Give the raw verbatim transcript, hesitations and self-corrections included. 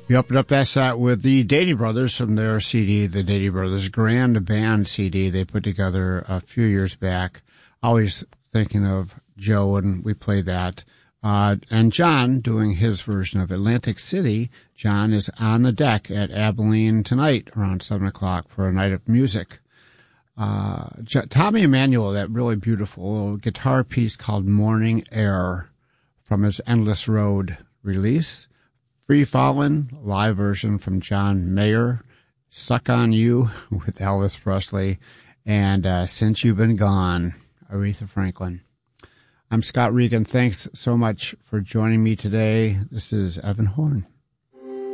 We opened up that set with the Dady Brothers from their C D, the Dady Brothers Grand Band C D they put together a few years back. Always thinking of Joe, and we played that. Uh, and John doing his version of Atlantic City. John is on the deck at Abilene tonight around seven o'clock for a night of music. Uh, J- Tommy Emmanuel, that really beautiful guitar piece called Morning Air from his Endless Road release. Free Fallin', live version from John Mayer, Suck on You with Elvis Presley, and uh, Since You've Been Gone, Aretha Franklin. I'm Scott Regan. Thanks so much for joining me today. This is Evan Horn.